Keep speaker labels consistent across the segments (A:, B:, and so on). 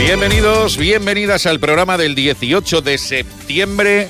A: Bienvenidos, bienvenidas al programa del 18 de septiembre.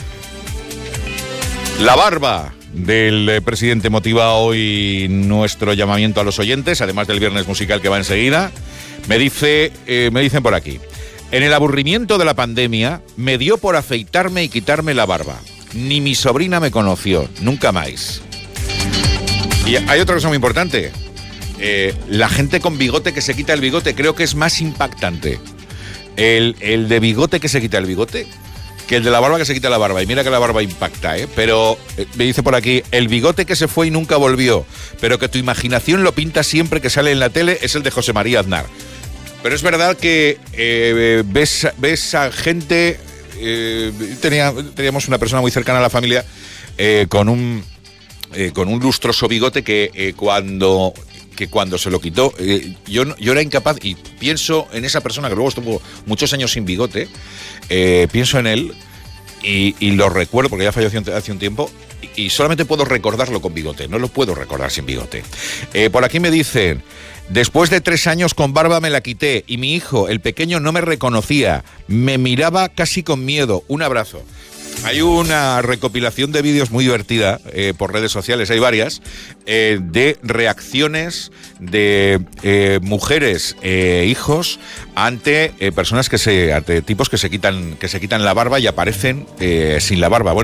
A: La barba del presidente motiva hoy nuestro llamamiento a los oyentes, además del viernes musical que va enseguida. Me dicen por aquí: en el aburrimiento de la pandemia me dio por afeitarme y quitarme la barba. Ni mi sobrina me conoció, nunca más. Y hay otra cosa muy importante. La gente con bigote que se quita el bigote, creo que es más impactante el de bigote que se quita el bigote que el de la barba que se quita la barba. Y mira que la barba impacta, pero me dice por aquí: el bigote que se fue y nunca volvió, pero que tu imaginación lo pinta siempre que sale en la tele, es el de José María Aznar. Pero es verdad que ves a gente. Teníamos una persona muy cercana a la familia con un lustroso bigote que cuando se lo quitó, yo era incapaz, y pienso en esa persona que luego estuvo muchos años sin bigote, pienso en él y lo recuerdo porque ya falleció hace un tiempo y solamente puedo recordarlo con bigote, no lo puedo recordar sin bigote. Por aquí me dicen: después de 3 años con barba me la quité y mi hijo, el pequeño, no me reconocía, me miraba casi con miedo. Un abrazo. Hay una recopilación de vídeos muy divertida por redes sociales, hay varias, de reacciones de mujeres hijos ante personas ante tipos que se quitan la barba y aparecen sin la barba. Bueno,